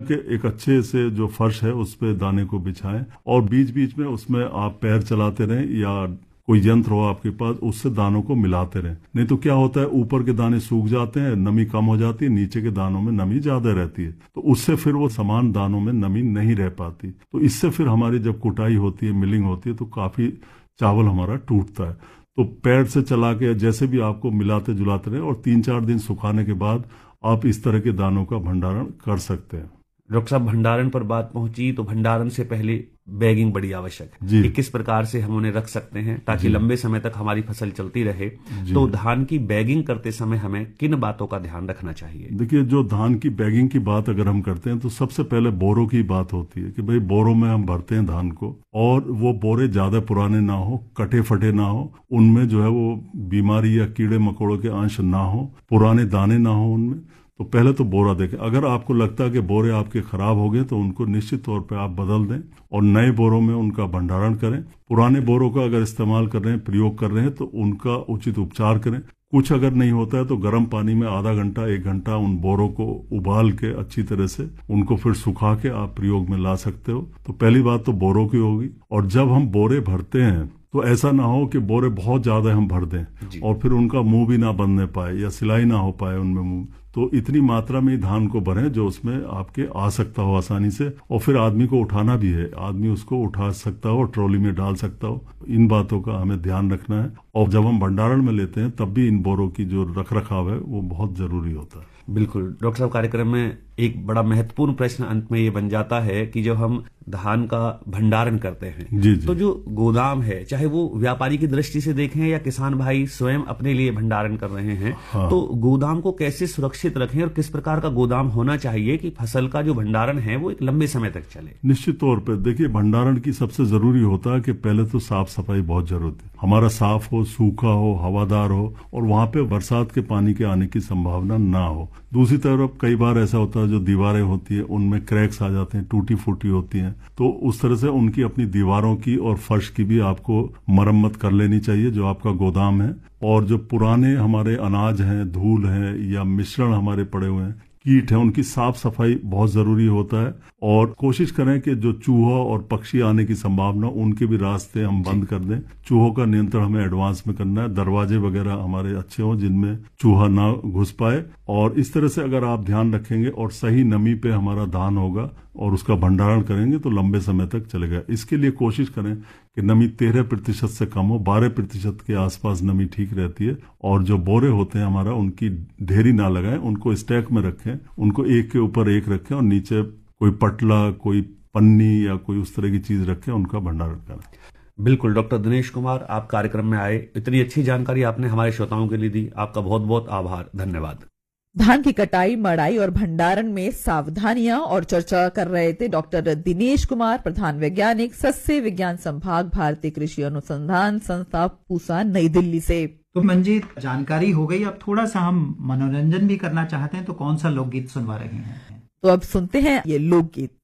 के एक अच्छे से जो फर्श है उस पे दाने को बिछाएं और बीच बीच में उसमें आप पैर चलाते रहें या कोई यंत्र हो आपके पास, उससे दानों को मिलाते रहें। नहीं तो क्या होता है, ऊपर के दाने सूख जाते हैं, नमी कम हो जाती है, नीचे के दानों में नमी ज्यादा रहती है, तो उससे फिर वो समान दानों में नमी नहीं रह पाती। तो इससे फिर हमारी जब कुटाई होती है, मिलिंग होती है, तो काफी चावल हमारा टूटता है। तो पैर से चला के जैसे भी आपको मिलाते जुलाते रहे और 3-4 दिन सुखाने के बाद आप इस तरह के दानों का भंडारण कर सकते हैं। डॉक्टर साहब, भंडारण पर बात पहुंची तो भंडारण से पहले बैगिंग बड़ी आवश्यक है कि किस प्रकार से हम उन्हें रख सकते हैं ताकि लंबे समय तक हमारी फसल चलती रहे। तो धान की बैगिंग करते समय हमें किन बातों का ध्यान रखना चाहिए? देखिए, जो धान की बैगिंग की बात अगर हम करते हैं तो सबसे पहले बोरों की बात होती है कि भाई बोरों में हम भरते हैं धान को, और वो बोरे ज्यादा पुराने ना हो, कटे फटे ना हो, उनमें जो है वो बीमारी या कीड़े मकोड़ों के अंश ना हो, पुराने दाने ना हो उनमें। तो पहले तो बोरा देखें। अगर आपको लगता है कि बोरे आपके खराब हो गए तो उनको निश्चित तौर पे आप बदल दें और नए बोरों में उनका भंडारण करें। पुराने बोरों का अगर इस्तेमाल कर रहे हैं, प्रयोग कर रहे हैं, तो उनका उचित उपचार करें। कुछ अगर नहीं होता है तो गर्म पानी में आधा घंटा 1 घंटा उन बोरों को उबाल के अच्छी तरह से उनको फिर सुखा के आप प्रयोग में ला सकते हो। तो पहली बात तो बोरों की होगी। और जब हम बोरे भरते हैं तो ऐसा ना हो कि बोरे बहुत ज्यादा हम भर दें और फिर उनका मुंह भी ना बनने पाए या सिलाई ना हो पाए उनमें मुंह। तो इतनी मात्रा में धान को भरें जो उसमें आपके आ सकता हो आसानी से, और फिर आदमी को उठाना भी है, आदमी उसको उठा सकता हो, ट्रॉली में डाल सकता हो। इन बातों का हमें ध्यान रखना है। और जब हम भंडारण में लेते हैं तब भी इन बोरों की जो रख रखाव है वो बहुत जरूरी होता है। बिल्कुल डॉक्टर साहब, कार्यक्रम में एक बड़ा महत्वपूर्ण प्रश्न अंत में ये बन जाता है कि जब हम धान का भंडारण करते हैं तो जो गोदाम है, चाहे वो व्यापारी की दृष्टि से देखें या किसान भाई स्वयं अपने लिए भंडारण कर रहे हैं, तो गोदाम को कैसे सुरक्षित रखें और किस प्रकार का गोदाम होना चाहिए कि फसल का जो भंडारण है वो एक लंबे समय तक चले? निश्चित तौर पर देखिए, भंडारण की सबसे जरूरी होता है कि पहले तो साफ सफाई बहुत जरूरत है। हमारा साफ हो, सूखा हो, हवादार हो और वहां पे बरसात के पानी के आने की संभावना ना हो। दूसरी तरफ कई बार ऐसा होता है जो दीवारें होती है उनमें क्रैक्स आ जाते हैं, टूटी फूटी होती हैं, तो उस तरह से उनकी अपनी दीवारों की और फर्श की भी आपको मरम्मत कर लेनी चाहिए जो आपका गोदाम है। और जो पुराने हमारे अनाज हैं, धूल है या मिश्रण हमारे पड़े हुए हैं, कीट है, उनकी साफ सफाई बहुत जरूरी होता है। और कोशिश करें कि जो चूहा और पक्षी आने की संभावना, उनके भी रास्ते हम बंद कर दें। चूहों का नियंत्रण हमें एडवांस में करना है। दरवाजे वगैरह हमारे अच्छे हों जिनमें चूहा ना घुस पाए। और इस तरह से अगर आप ध्यान रखेंगे और सही नमी पे हमारा धान होगा और उसका भंडारण करेंगे तो लंबे समय तक चलेगा। इसके लिए कोशिश करें कि नमी 13% से कम हो, 12% के आसपास नमी ठीक रहती है। और जो बोरे होते हैं हमारा, उनकी ढेरी ना लगाएं, उनको स्टैक में रखें, उनको एक के ऊपर एक रखें और नीचे कोई पटला, कोई पन्नी या कोई उस तरह की चीज रखें, उनका भंडारण करें। बिल्कुल डॉक्टर दिनेश कुमार, आप कार्यक्रम में आए, इतनी अच्छी जानकारी आपने हमारे श्रोताओं के लिए दी, आपका बहुत बहुत आभार, धन्यवाद। धान की कटाई, मड़ाई और भंडारण में सावधानियां और चर्चा कर रहे थे डॉक्टर दिनेश कुमार, प्रधान वैज्ञानिक, सस्य विज्ञान संभाग, भारतीय कृषि अनुसंधान संस्था, पूसा, नई दिल्ली से। तो मंजीत, जानकारी हो गई, अब थोड़ा सा हम मनोरंजन भी करना चाहते हैं, तो कौन सा लोकगीत सुनवा रहे हैं? तो अब सुनते हैं ये लोकगीत।